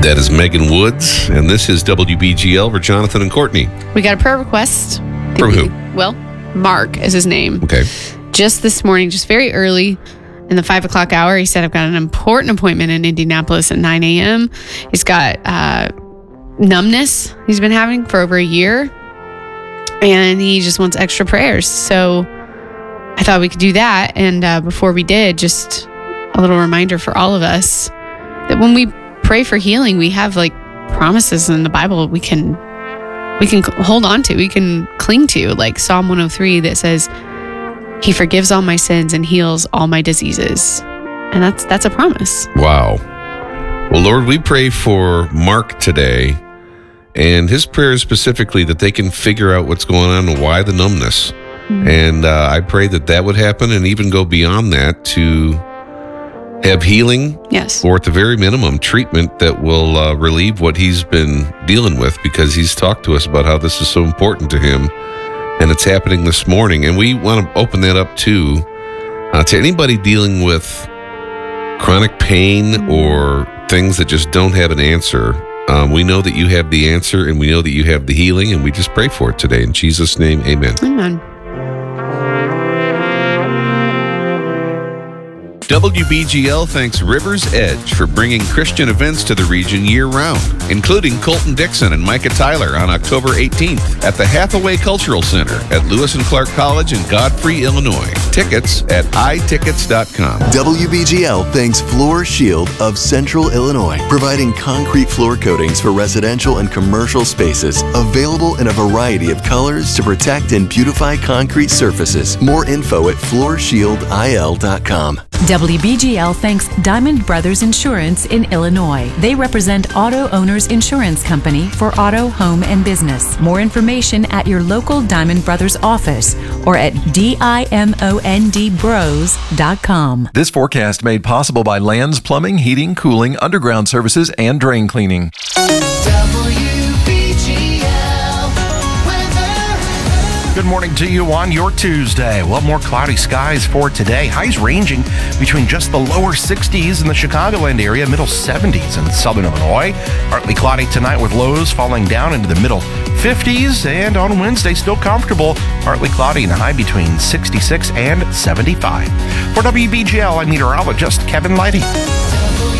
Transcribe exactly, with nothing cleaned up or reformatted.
That is Megan Woods, and this is W B G L for Jonathan and Courtney. We got a prayer request. From who? Well, Mark is his name. Okay. Just this morning, just very early in the five o'clock hour, he said, I've got an important appointment in Indianapolis at nine a.m. He's got uh, numbness he's been having for over a year, and he just wants extra prayers. So I thought we could do that. And uh, before we did, just a little reminder for all of us that when we pray for healing, we have like promises in the Bible we can we can hold on to, we can cling to, like Psalm one oh three that says, He forgives all my sins and heals all my diseases. And that's that's a promise. Wow. Well, Lord, we pray for Mark today, and his prayer is specifically that they can figure out what's going on and why the numbness. Mm-hmm. And uh, I pray that that would happen, and even go beyond that to have healing, yes, or at the very minimum, treatment that will uh, relieve what he's been dealing with, because he's talked to us about how this is so important to him, and it's happening this morning. And we want to open that up too uh, to anybody dealing with chronic pain or things that just don't have an answer. Um, we know that you have the answer, and we know that you have the healing, and we just pray for it today. In Jesus' name, amen. Amen. W B G L thanks River's Edge for bringing Christian events to the region year-round, including Colton Dixon and Micah Tyler on October eighteenth at the Hathaway Cultural Center at Lewis and Clark College in Godfrey, Illinois. Tickets at i tickets dot com. W B G L thanks Floor Shield of Central Illinois, providing concrete floor coatings for residential and commercial spaces, available in a variety of colors to protect and beautify concrete surfaces. More info at floor shield I L dot com. W B G L thanks Diamond Brothers Insurance in Illinois. They represent Auto Owners Insurance Company for auto, home, and business. More information at your local Diamond Brothers office or at diamond bros dot com. This forecast made possible by Lands Plumbing, Heating, Cooling, Underground Services, and Drain Cleaning. Good morning to you on your Tuesday. Well, more cloudy skies for today. Highs ranging between just the lower sixties in the Chicagoland area, middle seventies in southern Illinois. Partly cloudy tonight with lows falling down into the middle fifties. And on Wednesday, still comfortable. Partly cloudy and a high between sixty-six and seventy-five. For W B G L, I'm meteorologist Kevin Lighty.